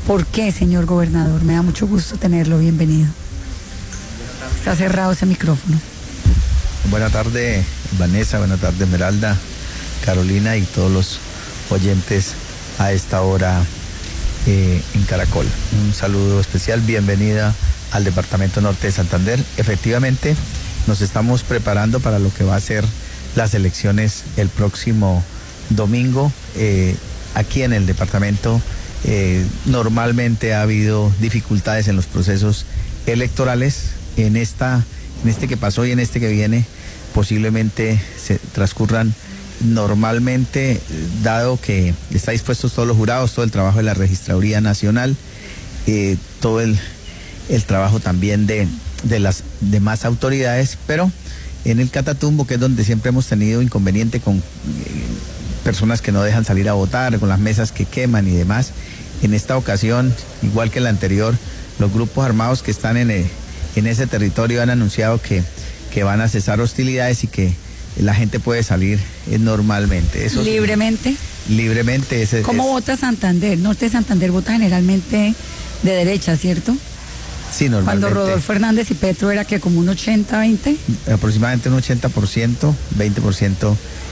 ¿Por qué, señor gobernador? Me da mucho gusto tenerlo, bienvenido. Está cerrado ese micrófono. Buenas tardes, Vanessa, buenas tardes, Esmeralda, Carolina y todos los oyentes a esta hora en Caracol. Un saludo especial, bienvenida al Departamento Norte de Santander. Efectivamente, nos estamos preparando para lo que va a ser las elecciones el próximo domingo. Aquí en el departamento normalmente ha habido dificultades en los procesos electorales. En este que pasó y en este que viene posiblemente se transcurran normalmente, dado que está dispuestos todos los jurados, todo el trabajo de la Registraduría Nacional, todo el trabajo también de las demás autoridades, pero en el Catatumbo, que es donde siempre hemos tenido inconveniente con personas que no dejan salir a votar, con las mesas que queman y demás, en esta ocasión, igual que la anterior, los grupos armados que están en ese territorio han anunciado que van a cesar hostilidades y que la gente puede salir normalmente. Eso ¿libremente? Libremente. ¿Cómo vota Santander? Norte de Santander vota generalmente de derecha, ¿cierto? Sí, normalmente. Cuando Rodolfo Hernández y Petro era que como un 80-20. Aproximadamente un 80%, 20%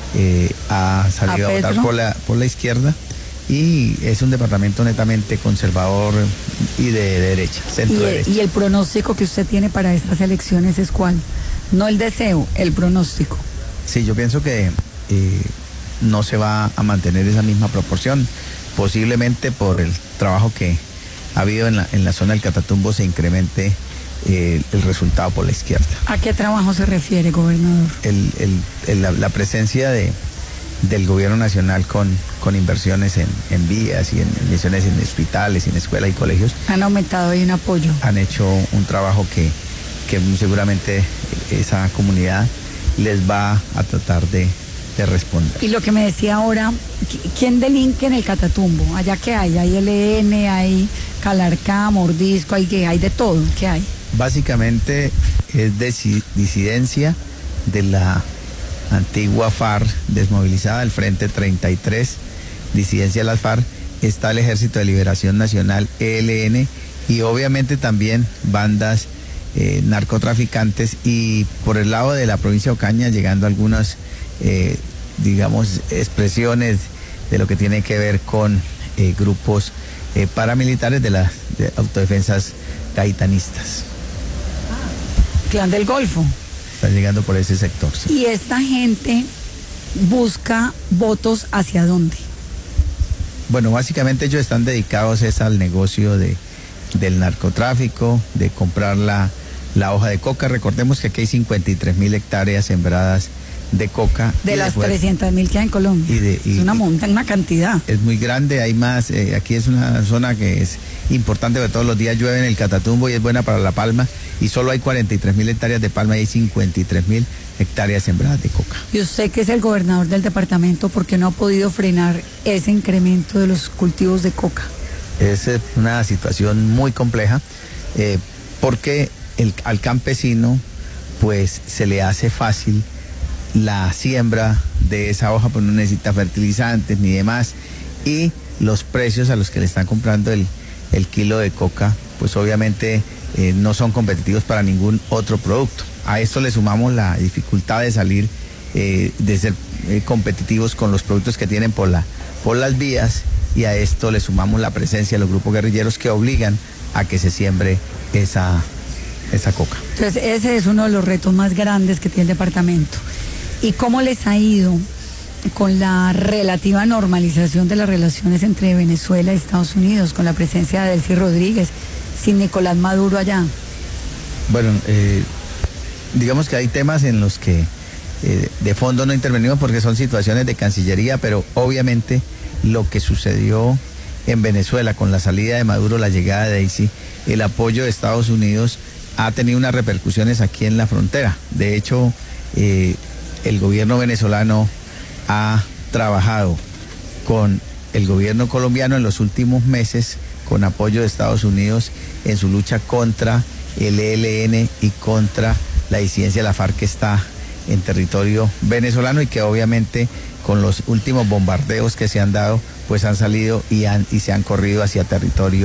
ha salido a votar por la izquierda, y es un departamento netamente conservador y de derecha, centro derecha. ¿Y el pronóstico que usted tiene para estas elecciones es cuál? No el deseo, el pronóstico. Sí, yo pienso que no se va a mantener esa misma proporción. Posiblemente por el trabajo que ha habido en la zona del Catatumbo se incremente el resultado por la izquierda. ¿A qué trabajo se refiere, gobernador? La presencia del gobierno nacional con inversiones en vías y en inversiones en hospitales, en escuelas y colegios. Han aumentado ahí un apoyo. Han hecho un trabajo que muy seguramente esa comunidad les va a tratar de responder. Y lo que me decía ahora, ¿quién delinque en el Catatumbo? ¿Allá qué hay? ¿Hay ELN, hay Calarcá, Mordisco, hay de todo? ¿Qué hay? Básicamente es disidencia de la antigua FARC desmovilizada, el Frente 33, disidencia de las FARC, está el Ejército de Liberación Nacional, ELN, y obviamente también bandas narcotraficantes, y por el lado de la provincia de Ocaña llegando algunas digamos expresiones de lo que tiene que ver con grupos paramilitares de autodefensas gaitanistas. Clan del Golfo. Está llegando por ese sector. Sí. ¿Y esta gente busca votos hacia dónde? Bueno, básicamente ellos están dedicados al negocio del narcotráfico, de comprar la hoja de coca. Recordemos que aquí hay 53.000 hectáreas sembradas de coca. De las 300.000 que hay en Colombia. Es una cantidad. Es muy grande, hay más. Aquí es una zona que es importante, porque todos los días llueve en el Catatumbo y es buena para la palma. Y solo hay 43.000 hectáreas de palma y hay 53.000 hectáreas sembradas de coca. Y usted, que es el gobernador del departamento, ¿por qué no ha podido frenar ese incremento de los cultivos de coca? Es una situación muy compleja, porque al campesino pues se le hace fácil la siembra de esa hoja, pues no necesita fertilizantes ni demás, y los precios a los que le están comprando el kilo de coca pues obviamente no son competitivos para ningún otro producto. A esto le sumamos la dificultad de salir, de ser competitivos con los productos que tienen por las vías, y a esto le sumamos la presencia de los grupos guerrilleros que obligan a que se siembre esa coca. Entonces ese es uno de los retos más grandes que tiene el departamento. ¿Y cómo les ha ido con la relativa normalización de las relaciones entre Venezuela y Estados Unidos, con la presencia de Delcy Rodríguez, sin Nicolás Maduro allá? Bueno, digamos que hay temas en los que de fondo no intervenimos porque son situaciones de Cancillería, pero obviamente lo que sucedió en Venezuela con la salida de Maduro, la llegada de Delcy, el apoyo de Estados Unidos ha tenido unas repercusiones aquí en la frontera. De hecho, el gobierno venezolano ha trabajado con el gobierno colombiano en los últimos meses, con apoyo de Estados Unidos, en su lucha contra el ELN y contra la disidencia de la FARC que está en territorio venezolano, y que obviamente con los últimos bombardeos que se han dado, pues han salido y se han corrido hacia territorio